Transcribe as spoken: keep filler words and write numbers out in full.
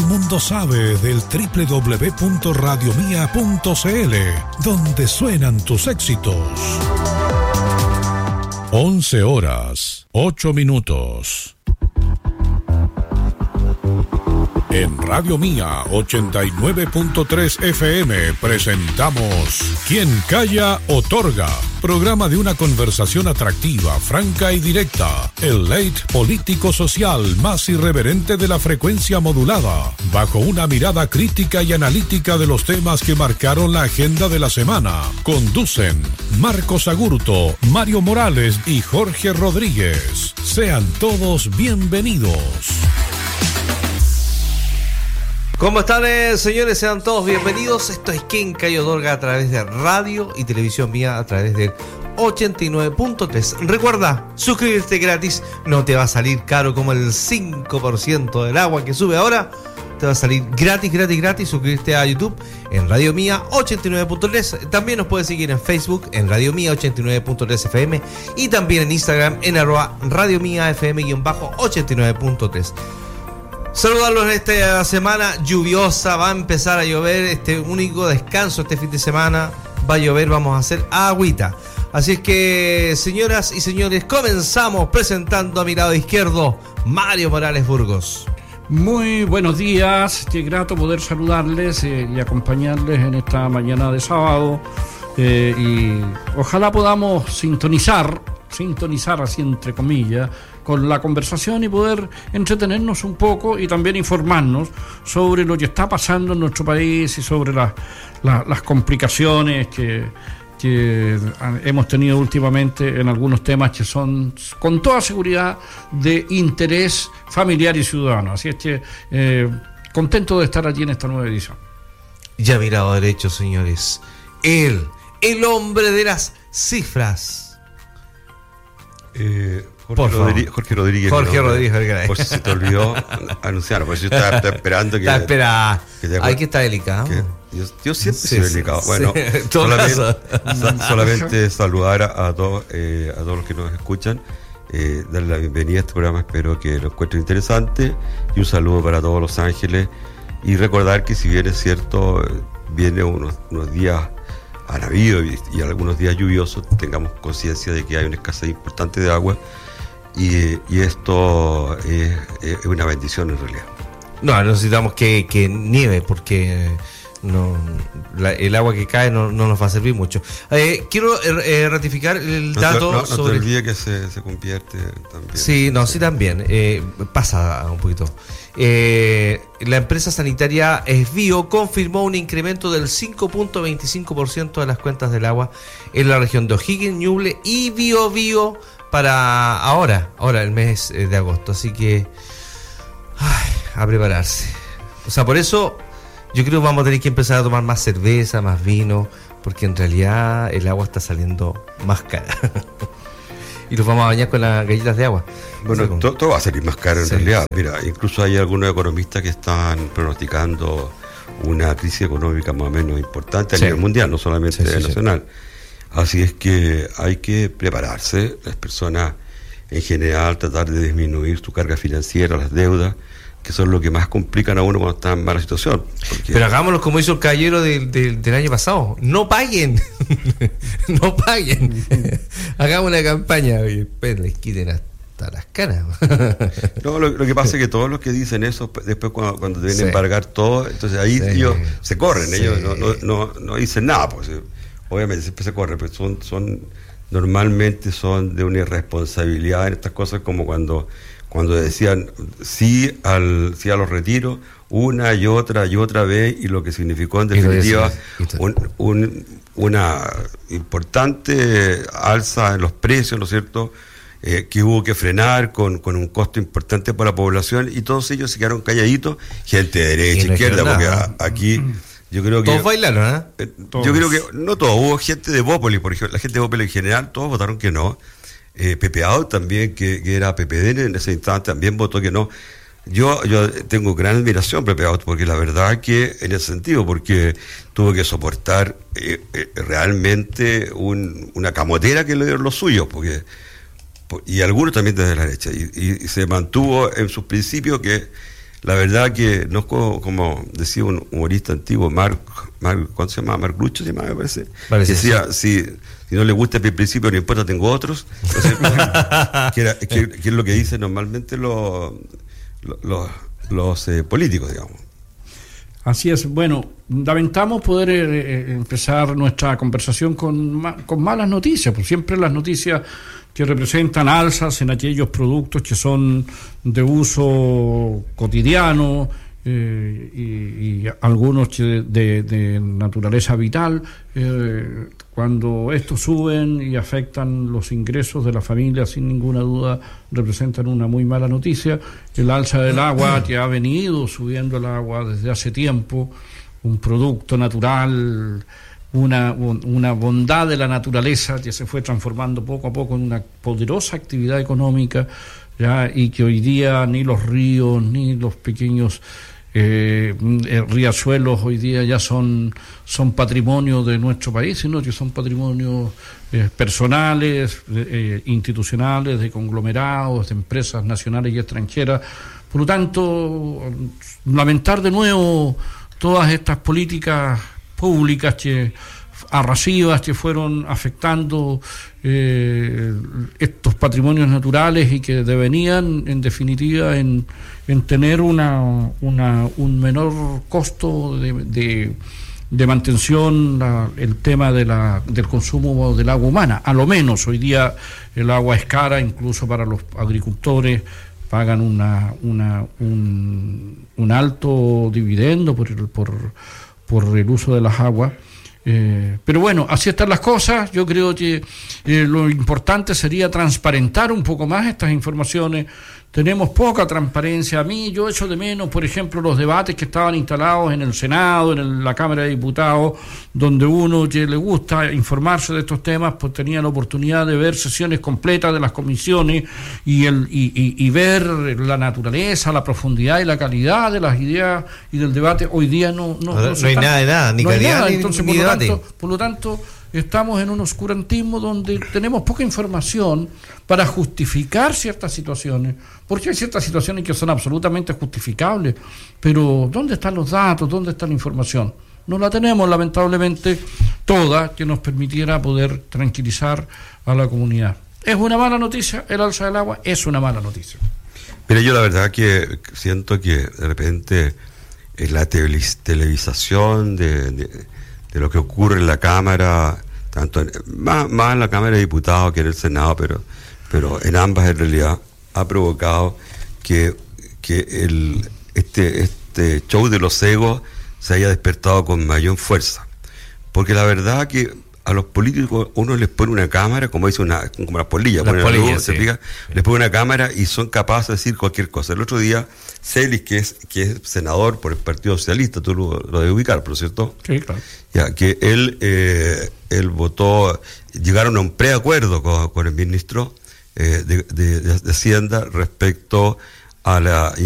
mundo sabe del doble u doble u doble u punto radio mía punto c l, donde suenan tus éxitos. once horas, ocho minutos. En Radio Mía ochenta y nueve punto tres F M presentamos Quien Calla Otorga, programa de una conversación atractiva, franca y directa, el late político-social más irreverente de la frecuencia modulada, bajo una mirada crítica y analítica de los temas que marcaron la agenda de la semana. Conducen Marcos Agurto, Mario Morales y Jorge Rodríguez. Sean todos bienvenidos. ¿Cómo están, eh, señores? Sean todos bienvenidos. Esto es Quien Calla Otorga a través de Radio y Televisión Mía a través del ochenta y nueve punto tres. Recuerda, suscribirte gratis, no te va a salir caro como el cinco por ciento del agua que sube ahora. Te va a salir gratis, gratis, gratis. Suscribirte a YouTube en Radio Mía ochenta y nueve punto tres. También nos puedes seguir en Facebook en Radio Mía ochenta y nueve punto tres F M y también en Instagram en arroba Radio Mía F M ochenta y nueve punto tres. Saludarlos en esta semana lluviosa, va a empezar a llover, este único descanso este fin de semana, va a llover, vamos a hacer agüita. Así es que, señoras y señores, comenzamos presentando a mi lado izquierdo, Mario Morales Burgos. Muy buenos días, qué grato poder saludarles eh, y acompañarles en esta mañana de sábado eh, y ojalá podamos sintonizar, sintonizar así entre comillas, con la conversación y poder entretenernos un poco y también informarnos sobre lo que está pasando en nuestro país y sobre la, la, las complicaciones que, que hemos tenido últimamente en algunos temas que son con toda seguridad de interés familiar y ciudadano. Así es que eh, contento de estar allí en esta nueva edición. Ya mirado derecho, señores. Él, el hombre de las cifras. Eh... Jorge, Rodríguez, Jorge Rodríguez. Jorge Rodríguez. Por si se te olvidó anunciar, por si yo estaba, estaba esperando que... Está espera. Que te, Hay que estar delicado. Que, yo, yo siempre sí, soy sí, delicado. Sí, bueno, sí. solamente, solamente saludar a, a, todos, eh, a todos los que nos escuchan, eh, darle la bienvenida a este programa, espero que lo encuentren interesante, y un saludo para todos Los Ángeles, y recordar que si bien es cierto, viene unos, unos días... han habido y, y algunos días lluviosos, tengamos conciencia de que hay una escasez importante de agua. Y, y esto es, es una bendición en realidad. No, necesitamos que, que nieve porque no, la, el agua que cae no, no nos va a servir mucho. Eh, quiero eh, ratificar el no dato te, no, no sobre... te olvides que se, se convierte también. Sí, no, sí también. Eh, pasa un poquito. Eh, la empresa sanitaria Esbio confirmó un incremento del cinco punto veinticinco por ciento de las cuentas del agua en la región de O'Higgins, Ñuble y Biobío para ahora, ahora el mes de agosto, así que ay, a prepararse. O sea, por eso yo creo que vamos a tener que empezar a tomar más cerveza, más vino, porque en realidad el agua está saliendo más cara. Y los vamos a bañar con las galletas de agua. Bueno, o sea, todo, todo va a salir más caro en sí, realidad. Sí. Mira, incluso hay algunos economistas que están pronosticando una crisis económica más o menos importante a sí. nivel mundial, no solamente sí, sí, nacional. Sí. Así es que hay que prepararse, las personas en general, tratar de disminuir su carga financiera, las deudas, que son lo que más complican a uno cuando está en mala situación. Porque... Pero hagámoslo como hizo el caballero del, del, del año pasado. No paguen. No paguen. Hagamos una campaña. Oye, pues les quiten hasta las canas. No, lo, lo que pasa es que todos los que dicen eso, después cuando, cuando deben sí. embargar todo, entonces ahí sí. ellos se corren, sí. ellos no, no, no, no dicen nada, pues obviamente siempre se corren, pero son, son normalmente son de una irresponsabilidad en estas cosas, como cuando cuando decían sí al sí a los retiros una y otra y otra vez, y lo que significó en definitiva un, un, una importante alza en los precios, ¿no es cierto?, eh, que hubo que frenar con, con un costo importante para la población, y todos ellos se quedaron calladitos, gente de derecha, no izquierda, porque a, aquí yo creo que todos bailaron, ¿eh? eh todos. Yo creo que no todos, hubo gente de Bópoli, por ejemplo, la gente de Bópoli en general, todos votaron que no. Eh, Pepe Out también, que, que era P P D N en ese instante, también votó que no. Yo yo tengo gran admiración por Pepe Out, porque la verdad que en ese sentido, porque tuvo que soportar eh, eh, realmente un, una camotera que le dieron los suyos, porque y algunos también desde la derecha, y, y, y se mantuvo en sus principios, que la verdad que no es como, como decía un humorista antiguo, Marc, Marc ¿cuánto se llama? Marc Lucho se llama, me parece. parece decía, sí. si, si no le gusta el principio, no importa, tengo otros. Entonces, que, era, que, que es lo que dicen normalmente los, los, los eh, políticos, digamos. Así es. Bueno, lamentamos poder eh, empezar nuestra conversación con, ma- con malas noticias, pues siempre las noticias que representan alzas en aquellos productos que son de uso cotidiano eh, y, y algunos que de, de naturaleza vital, eh, cuando estos suben y afectan los ingresos de la familia, sin ninguna duda representan una muy mala noticia. El alza del agua, que ha venido subiendo el agua desde hace tiempo, un producto natural, una, una bondad de la naturaleza que se fue transformando poco a poco en una poderosa actividad económica, ya, y que hoy día ni los ríos ni los pequeños eh, riachuelos hoy día ya son, son patrimonio de nuestro país, sino que son patrimonios eh, personales, eh, institucionales, de conglomerados, de empresas nacionales y extranjeras. Por lo tanto, lamentar de nuevo todas estas políticas públicas que arrasivas que fueron afectando eh, estos patrimonios naturales y que devenían en definitiva en, en tener una, una un menor costo de, de, de mantención, la, el tema de la, del consumo del agua humana. A lo menos hoy día el agua es cara, incluso para los agricultores pagan una, una un, un alto dividendo por el, por por el uso de las aguas, eh, pero bueno, así están las cosas. Yo creo que eh, lo importante sería transparentar un poco más estas informaciones. Tenemos poca transparencia. A mí yo echo de menos, por ejemplo, los debates que estaban instalados en el Senado, en el, la Cámara de Diputados, donde uno que le gusta informarse de estos temas, pues tenía la oportunidad de ver sesiones completas de las comisiones y, el, y, y, y ver la naturaleza, la profundidad y la calidad de las ideas y del debate. Hoy día no no, no, no, no hay está, nada de nada, ni no calidad nada. ni, Entonces, ni por debate. Lo tanto, por lo tanto, estamos en un oscurantismo donde tenemos poca información para justificar ciertas situaciones, porque hay ciertas situaciones que son absolutamente justificables, pero ¿dónde están los datos? ¿Dónde está la información? No la tenemos, lamentablemente, toda, que nos permitiera poder tranquilizar a la comunidad. ¿Es una mala noticia el alza del agua? Es una mala noticia. Mira, yo la verdad que siento que de repente es la televis- televisación de, de, de lo que ocurre en la Cámara, tanto en, más, más en la Cámara de Diputados que en el Senado, pero, pero en ambas en realidad ha provocado que, que el, este, este show de los egos se haya despertado con mayor fuerza. Porque la verdad que a los políticos uno les pone una cámara, como dice una, como las polillas, las polillas, luz, sí. se fija, les pone una cámara y son capaces de decir cualquier cosa. El otro día, Celis, que es, que es senador por el Partido Socialista, tú lo, lo debes ubicar, ¿por cierto? Sí, claro. Ya, que él, eh, él votó, llegaron a un preacuerdo con, con el ministro eh, de, de, de Hacienda respecto a la